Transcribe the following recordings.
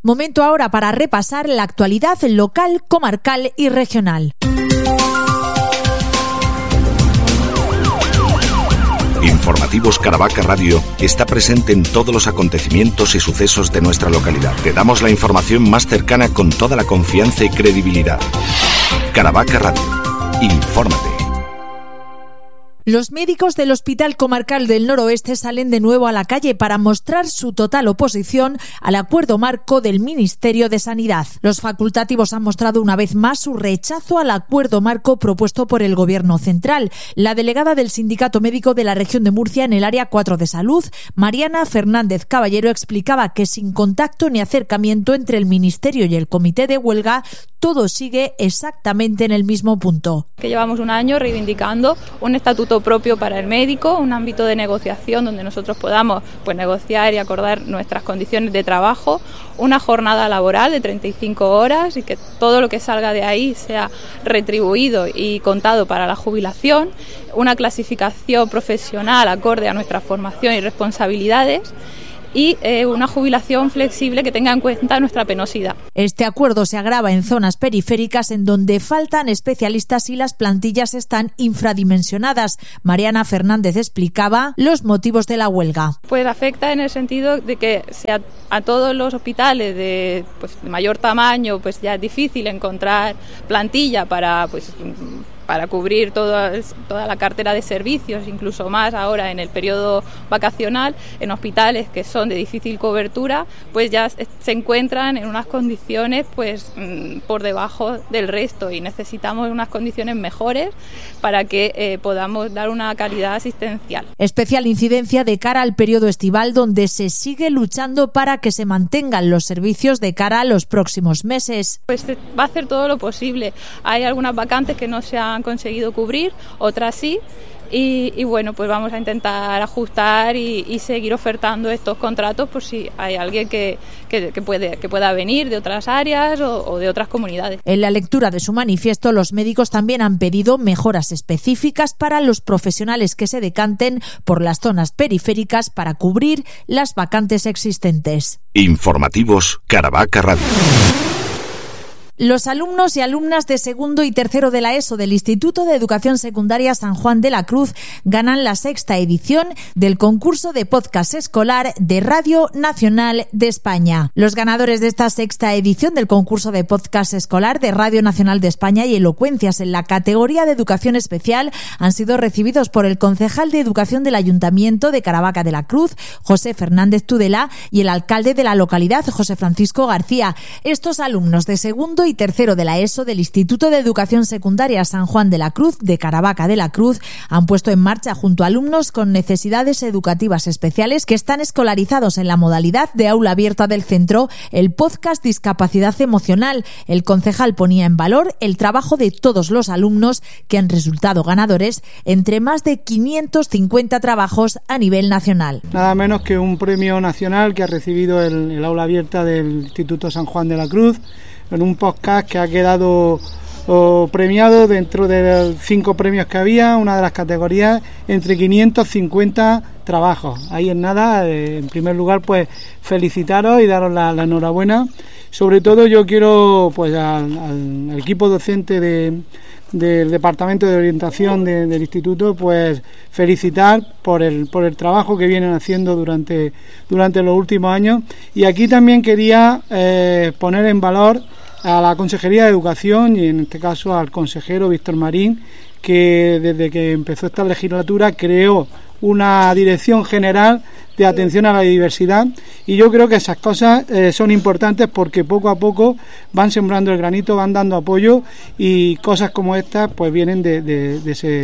Momento ahora para repasar la actualidad local, comarcal y regional. Informativos Caravaca Radio está presente en todos los acontecimientos y sucesos de nuestra localidad. Te damos la información más cercana con toda la confianza y credibilidad. Caravaca Radio. Infórmate. Los médicos del Hospital Comarcal del Noroeste salen de nuevo a la calle para mostrar su total oposición al acuerdo marco del Ministerio de Sanidad. Los facultativos han mostrado una vez más su rechazo al acuerdo marco propuesto por el Gobierno central. La delegada del Sindicato Médico de la Región de Murcia en el Área 4 de Salud, Mariana Fernández Caballero, explicaba que sin contacto ni acercamiento entre el Ministerio y el Comité de Huelga, todo sigue exactamente en el mismo punto. Que llevamos un año reivindicando un estatuto propio para el médico, un ámbito de negociación donde nosotros podamos negociar y acordar nuestras condiciones de trabajo, una jornada laboral de 35 horas y que todo lo que salga de ahí sea retribuido y contado para la jubilación, una clasificación profesional acorde a nuestra formación y responsabilidades, y una jubilación flexible que tenga en cuenta nuestra penosidad. Este acuerdo se agrava en zonas periféricas en donde faltan especialistas y las plantillas están infradimensionadas. Mariana Fernández explicaba los motivos de la huelga. Pues afecta en el sentido de que a todos los hospitales de mayor tamaño ya es difícil encontrar plantilla para cubrir toda la cartera de servicios, incluso más ahora en el periodo vacacional, en hospitales que son de difícil cobertura, ya se encuentran en unas condiciones por debajo del resto y necesitamos unas condiciones mejores para que podamos dar una calidad asistencial. Especial incidencia de cara al periodo estival, donde se sigue luchando para que se mantengan los servicios de cara a los próximos meses. Se va a hacer todo lo posible. Hay algunas vacantes que no se han conseguido cubrir, otras sí, y vamos a intentar ajustar y seguir ofertando estos contratos por si hay alguien que pueda venir de otras áreas o de otras comunidades. En la lectura de su manifiesto, los médicos también han pedido mejoras específicas para los profesionales que se decanten por las zonas periféricas para cubrir las vacantes existentes. Informativos Caravaca Radio. Los alumnos y alumnas de segundo y tercero de la ESO del Instituto de Educación Secundaria San Juan de la Cruz ganan la 6ª edición del concurso de podcast escolar de Radio Nacional de España. Los ganadores de esta 6ª edición del concurso de podcast escolar de Radio Nacional de España y elocuencias en la categoría de educación especial han sido recibidos por el concejal de Educación del Ayuntamiento de Caravaca de la Cruz, José Fernández Tudela, y el alcalde de la localidad, José Francisco García. Estos alumnos de segundo y tercero de la ESO del Instituto de Educación Secundaria San Juan de la Cruz de Caravaca de la Cruz han puesto en marcha junto a alumnos con necesidades educativas especiales que están escolarizados en la modalidad de aula abierta del centro el podcast Discapacidad Emocional. El concejal ponía en valor el trabajo de todos los alumnos que han resultado ganadores entre más de 550 trabajos a nivel nacional. Nada menos que un premio nacional que ha recibido el aula abierta del Instituto San Juan de la Cruz en un podcast que ha quedado premiado dentro de los 5 premios que había, una de las categorías entre 550 trabajos. Ahí en nada, en primer lugar, felicitaros y daros la enhorabuena. Sobre todo yo quiero al equipo docente del Departamento de Orientación del Instituto felicitar por el trabajo que vienen haciendo durante los últimos años. Y aquí también quería poner en valor a la Consejería de Educación y en este caso al consejero Víctor Marín, que desde que empezó esta legislatura creó una dirección general de atención a la diversidad, y yo creo que esas cosas son importantes porque poco a poco van sembrando el granito, van dando apoyo, y cosas como estas vienen de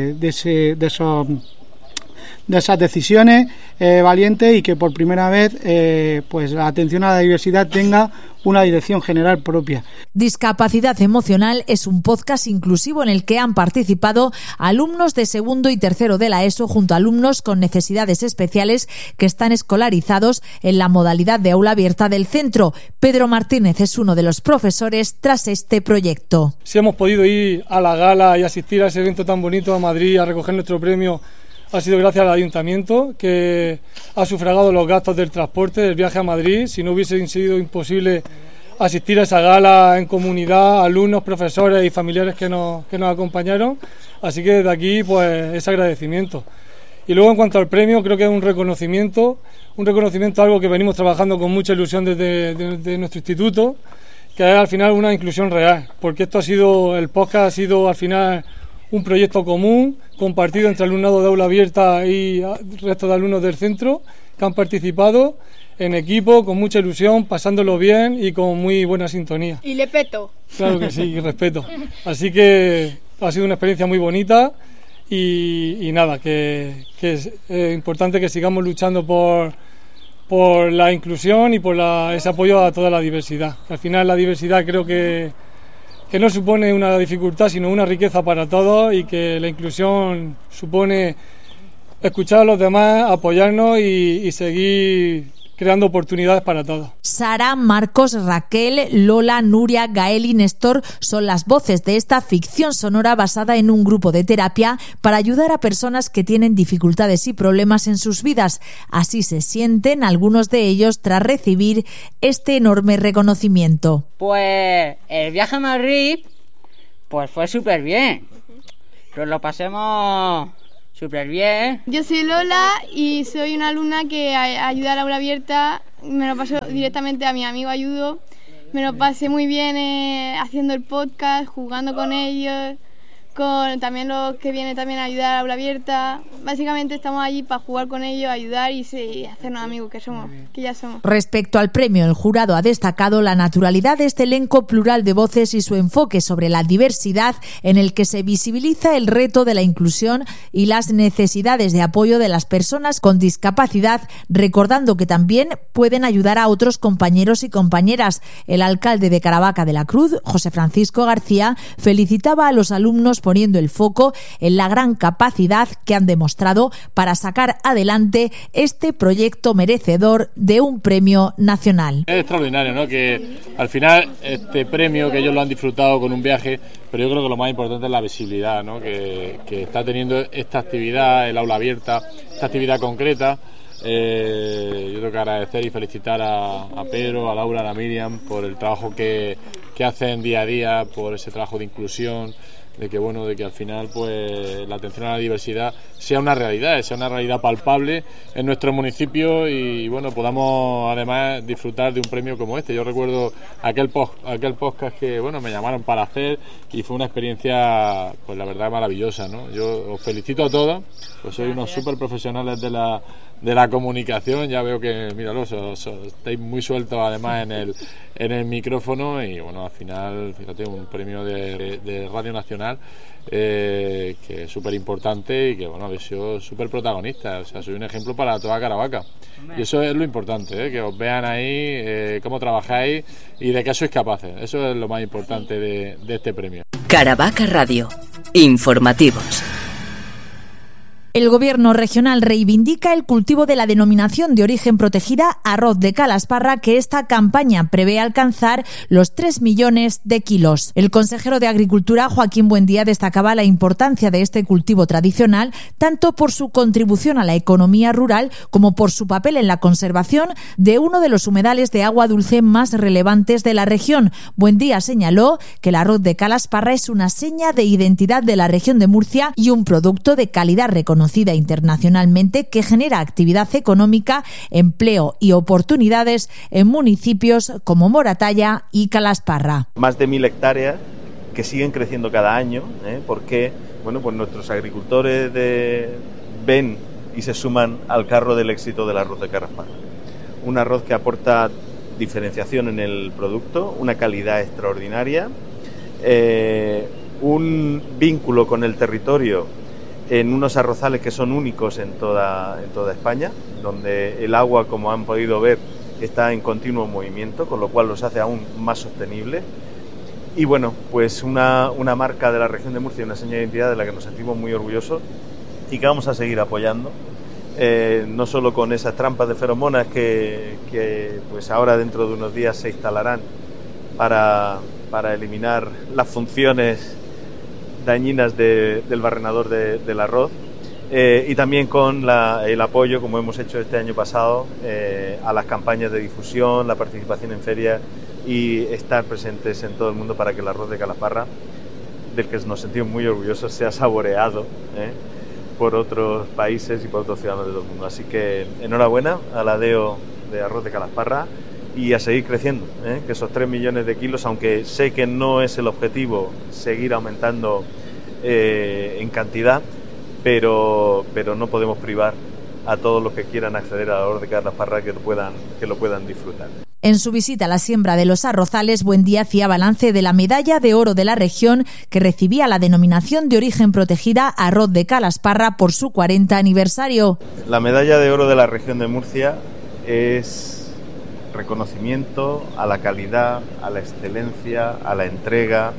esas decisiones valientes, y que por primera vez la atención a la diversidad tenga una dirección general propia. Discapacidad Emocional es un podcast inclusivo en el que han participado alumnos de segundo y tercero de la ESO junto a alumnos con necesidades especiales que están escolarizados en la modalidad de aula abierta del centro. Pedro Martínez es uno de los profesores tras este proyecto. Si hemos podido ir a la gala y asistir a ese evento tan bonito a Madrid a recoger nuestro premio ha sido gracias al Ayuntamiento, que ha sufragado los gastos del transporte, del viaje a Madrid. Si no hubiese sido imposible asistir a esa gala en comunidad, alumnos, profesores y familiares que nos acompañaron. Así que desde aquí, pues, ese agradecimiento. Y luego, en cuanto al premio, creo que es un reconocimiento a algo que venimos trabajando con mucha ilusión desde nuestro instituto, que es al final una inclusión real, porque el podcast ha sido al final un proyecto común, compartido entre alumnado de aula abierta y el resto de alumnos del centro, que han participado en equipo, con mucha ilusión, pasándolo bien y con muy buena sintonía. Y le peto. Claro que sí, y respeto. Así que ha sido una experiencia muy bonita y nada, que es importante que sigamos luchando por la inclusión y por ese apoyo a toda la diversidad. Al final la diversidad creo que no supone una dificultad, sino una riqueza para todos, y que la inclusión supone escuchar a los demás, apoyarnos y seguir creando oportunidades para todos. Sara, Marcos, Raquel, Lola, Nuria, Gael y Néstor son las voces de esta ficción sonora basada en un grupo de terapia para ayudar a personas que tienen dificultades y problemas en sus vidas. Así se sienten algunos de ellos tras recibir este enorme reconocimiento. Pues el viaje a Madrid pues fue súper bien. Nos lo pasemos súper bien. Yo soy Lola y soy una alumna que ayuda a la aula abierta. Me lo paso directamente a mi amigo Ayudo. Me lo pasé muy bien haciendo el podcast, jugando con ellos, con también los que vienen también a ayudar a la aula abierta. Básicamente estamos allí para jugar con ellos, ayudar y hacernos amigos que ya somos. Respecto al premio, el jurado ha destacado la naturalidad de este elenco plural de voces y su enfoque sobre la diversidad, en el que se visibiliza el reto de la inclusión y las necesidades de apoyo de las personas con discapacidad, recordando que también pueden ayudar a otros compañeros y compañeras. El alcalde de Caravaca de la Cruz, José Francisco García, felicitaba a los alumnos poniendo el foco en la gran capacidad que han demostrado para sacar adelante este proyecto merecedor de un premio nacional. Es extraordinario, ¿no? Que al final este premio, que ellos lo han disfrutado con un viaje, pero yo creo que lo más importante es la visibilidad, ¿no? Que está teniendo esta actividad, el aula abierta, esta actividad concreta. Yo tengo que agradecer y felicitar a Pedro, a Laura, a la Miriam por el trabajo que hacen día a día, por ese trabajo de inclusión, de que al final pues la atención a la diversidad sea una realidad palpable en nuestro municipio y bueno, podamos además disfrutar de un premio como este. Yo recuerdo aquel podcast que bueno, me llamaron para hacer y fue una experiencia pues la verdad maravillosa, ¿no? Yo os felicito a todos, pues sois unos súper profesionales de la comunicación. Ya veo que, míralo, estáis muy sueltos además en el micrófono y bueno, al final, fíjate, un premio de Radio Nacional que es súper importante y que bueno, habéis sido súper protagonistas, o sea, sois un ejemplo para toda Caravaca. Y eso es lo importante, que os vean ahí cómo trabajáis y de qué sois capaces. Eso es lo más importante de este premio. Caravaca Radio. Informativos. El Gobierno regional reivindica el cultivo de la denominación de origen protegida arroz de Calasparra, que esta campaña prevé alcanzar los 3 millones de kilos. El consejero de Agricultura, Joaquín Buendía, destacaba la importancia de este cultivo tradicional, tanto por su contribución a la economía rural como por su papel en la conservación de uno de los humedales de agua dulce más relevantes de la región. Buendía señaló que el arroz de Calasparra es una seña de identidad de la región de Murcia y un producto de calidad reconocida internacionalmente que genera actividad económica, empleo y oportunidades en municipios como Moratalla y Calasparra. Más de 1.000 hectáreas que siguen creciendo cada año, porque bueno, pues nuestros agricultores ven y se suman al carro del éxito del arroz de Calasparra. Un arroz que aporta diferenciación en el producto, una calidad extraordinaria, un vínculo con el territorio en unos arrozales que son únicos en toda España, donde el agua, como han podido ver, está en continuo movimiento, con lo cual los hace aún más sostenibles. Y bueno, pues una marca de la región de Murcia, una señal de identidad de la que nos sentimos muy orgullosos y que vamos a seguir apoyando, no solo con esas trampas de feromonas que pues ahora dentro de unos días se instalarán para eliminar las funciones dañinas del barrenador del arroz, y también con el apoyo, como hemos hecho este año pasado, a las campañas de difusión, la participación en ferias y estar presentes en todo el mundo para que el arroz de Calasparra, del que nos sentimos muy orgullosos, sea saboreado por otros países y por otros ciudadanos de todo el mundo. Así que enhorabuena a la DEO de arroz de Calasparra y a seguir creciendo, que esos 3 millones de kilos, aunque sé que no es el objetivo seguir aumentando en cantidad, pero no podemos privar a todos los que quieran acceder al arroz de Calasparra que lo puedan disfrutar. En su visita a la siembra de los arrozales, Buendía hacía balance de la medalla de oro de la región que recibía la denominación de origen protegida Arroz de Calasparra por su 40 aniversario. La medalla de oro de la región de Murcia es reconocimiento a la calidad, a la excelencia, a la entrega,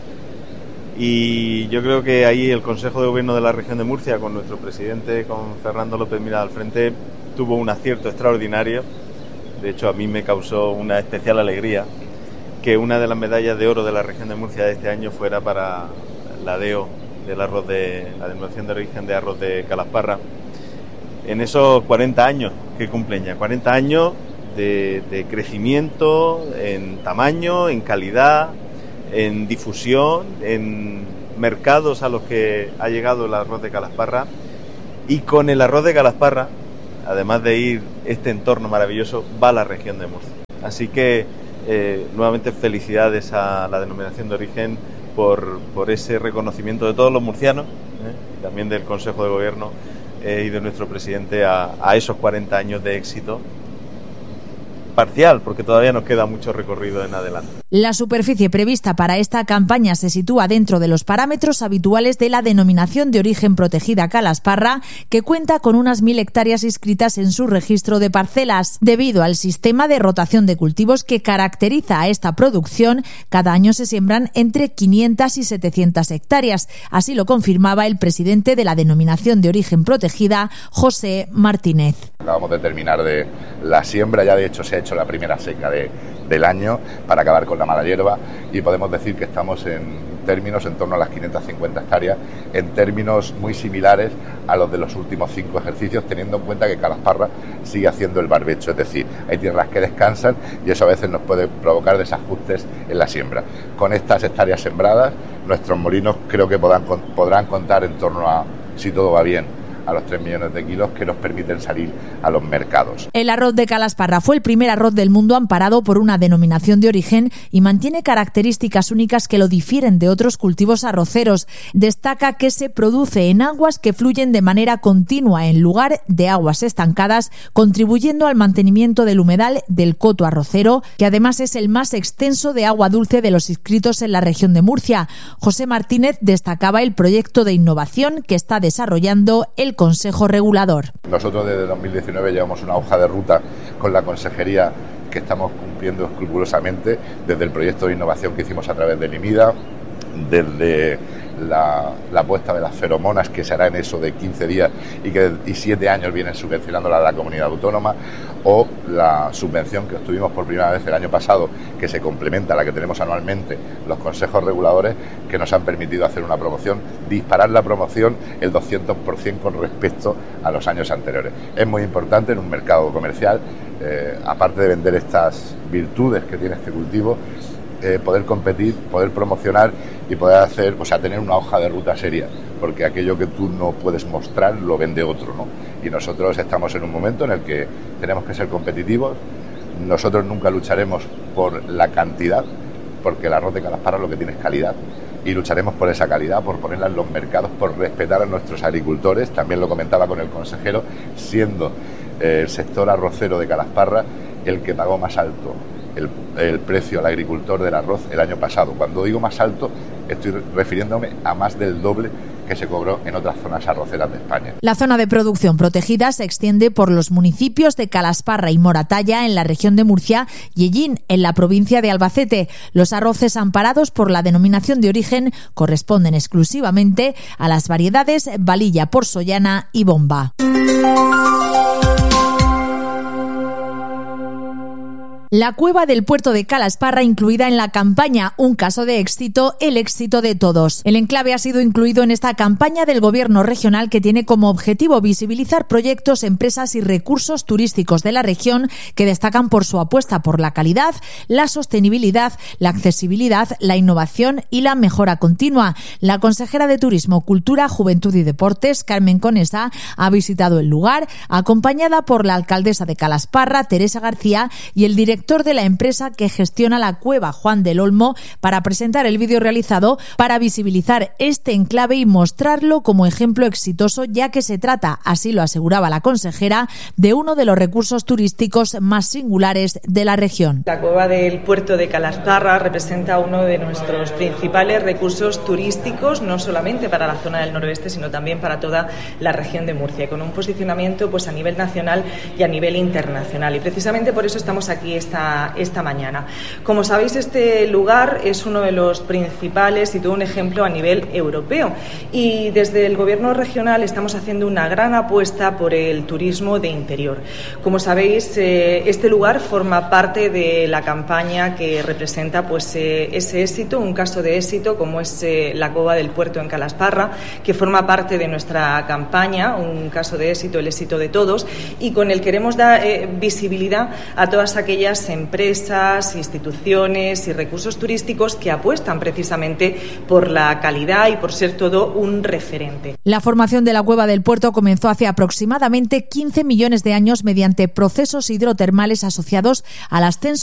y yo creo que ahí el Consejo de Gobierno de la región de Murcia, con nuestro presidente, con Fernando López Mira al frente, tuvo un acierto extraordinario. De hecho, a mí me causó una especial alegría que una de las medallas de oro de la región de Murcia de este año fuera para la DEO del arroz de la denominación de origen de arroz de Calasparra. En esos 40 años que cumplen ya, 40 años de crecimiento en tamaño, en calidad, en difusión, en mercados a los que ha llegado el arroz de Calasparra, y con el arroz de Calasparra, además de ir este entorno maravilloso, va la región de Murcia. Así que nuevamente felicidades a la denominación de origen por ese reconocimiento de todos los murcianos, también del Consejo de Gobierno y de nuestro presidente a esos 40 años de éxito parcial, porque todavía nos queda mucho recorrido en adelante. La superficie prevista para esta campaña se sitúa dentro de los parámetros habituales de la denominación de origen protegida Calasparra, que cuenta con unas 1.000 hectáreas inscritas en su registro de parcelas. Debido al sistema de rotación de cultivos que caracteriza a esta producción, cada año se siembran entre 500 y 700 hectáreas. Así lo confirmaba el presidente de la denominación de origen protegida, José Martínez. Acabamos de terminar de la siembra, ya de hecho se ha hecho la primera seca del año para acabar con la mala hierba, y podemos decir que estamos en términos en torno a las 550 hectáreas, en términos muy similares a los de los últimos 5 ejercicios, teniendo en cuenta que Calasparra sigue haciendo el barbecho, es decir, hay tierras que descansan y eso a veces nos puede provocar desajustes en la siembra. Con estas hectáreas sembradas, nuestros molinos creo que podrán contar en torno a, si todo va bien, a los 3 millones de kilos que nos permiten salir a los mercados. El arroz de Calasparra fue el primer arroz del mundo amparado por una denominación de origen y mantiene características únicas que lo difieren de otros cultivos arroceros. Destaca que se produce en aguas que fluyen de manera continua en lugar de aguas estancadas, contribuyendo al mantenimiento del humedal del coto arrocero, que además es el más extenso de agua dulce de los inscritos en la región de Murcia. José Martínez destacaba el proyecto de innovación que está desarrollando el Consejo Regulador. Nosotros desde 2019 llevamos una hoja de ruta con la Consejería que estamos cumpliendo escrupulosamente, desde el proyecto de innovación que hicimos a través del IMIDA, desde la puesta de las feromonas, que será en eso de 15 días y 7 años vienen subvencionándola a la comunidad autónoma, o la subvención que obtuvimos por primera vez el año pasado, que se complementa a la que tenemos anualmente los consejos reguladores, que nos han permitido hacer una promoción, disparar la promoción el 200% con respecto a los años anteriores. Es muy importante en un mercado comercial, aparte de vender estas virtudes que tiene este cultivo, poder competir, poder promocionar y poder hacer, tener una hoja de ruta seria, porque aquello que tú no puedes mostrar lo vende otro, ¿no? Y nosotros estamos en un momento en el que tenemos que ser competitivos. Nosotros nunca lucharemos por la cantidad, porque el arroz de Calasparra lo que tiene es calidad, y lucharemos por esa calidad, por ponerla en los mercados, por respetar a nuestros agricultores. También lo comentaba con el consejero, siendo el sector arrocero de Calasparra el que pagó más alto el precio al agricultor del arroz el año pasado. Cuando digo más alto, estoy refiriéndome a más del doble que se cobró en otras zonas arroceras de España. La zona de producción protegida se extiende por los municipios de Calasparra y Moratalla en la región de Murcia y Ellín en la provincia de Albacete. Los arroces amparados por la denominación de origen corresponden exclusivamente a las variedades Valilla Porsollana y Bomba. La cueva del puerto de Calasparra incluida en la campaña Un caso de éxito, el éxito de todos. El enclave ha sido incluido en esta campaña del Gobierno regional que tiene como objetivo visibilizar proyectos, empresas y recursos turísticos de la región que destacan por su apuesta por la calidad, la sostenibilidad, la accesibilidad, la innovación y la mejora continua. La consejera de Turismo, Cultura, Juventud y Deportes, Carmen Conesa, ha visitado el lugar, acompañada por la alcaldesa de Calasparra, Teresa García, y el director de la empresa que gestiona la cueva, Juan del Olmo, para presentar el vídeo realizado para visibilizar este enclave y mostrarlo como ejemplo exitoso, ya que se trata, así lo aseguraba la consejera, de uno de los recursos turísticos más singulares de la región. La cueva del puerto de Calasparra representa uno de nuestros principales recursos turísticos, no solamente para la zona del noroeste, sino también para toda la región de Murcia, con un posicionamiento pues a nivel nacional y a nivel internacional. Y precisamente por eso estamos aquí esta mañana. Como sabéis, este lugar es uno de los principales y todo un ejemplo a nivel europeo. Y desde el Gobierno regional estamos haciendo una gran apuesta por el turismo de interior. Como sabéis, este lugar forma parte de la campaña que representa pues ese éxito, un caso de éxito como es la cueva del puerto en Calasparra, que forma parte de nuestra campaña, un caso de éxito, el éxito de todos, y con el queremos dar visibilidad a todas aquellas empresas, instituciones y recursos turísticos que apuestan precisamente por la calidad y por ser todo un referente. La formación de la cueva del puerto comenzó hace aproximadamente 15 millones de años mediante procesos hidrotermales asociados al ascenso